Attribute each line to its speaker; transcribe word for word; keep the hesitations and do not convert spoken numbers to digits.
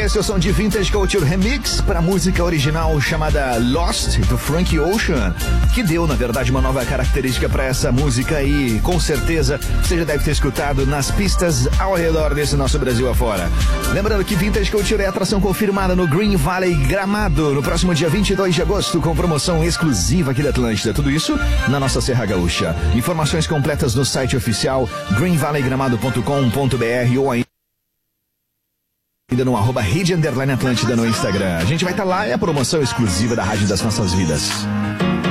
Speaker 1: Esse é o som de Vintage Culture Remix para a música original chamada Lost, do Frank Ocean, que deu, na verdade, uma nova característica para essa música e, com certeza, você já deve ter escutado nas pistas ao redor desse nosso Brasil afora. Lembrando que Vintage Culture é atração confirmada no Green Valley Gramado, no próximo dia vinte e dois de agosto, com promoção exclusiva aqui da Atlântida. Tudo isso na nossa Serra Gaúcha. Informações completas no site oficial green valley gramado ponto com ponto b r ou ainda ainda no arroba Rede Underline Atlântida no Instagram. A gente vai estar lá, é a promoção exclusiva da Rádio das Nossas Vidas.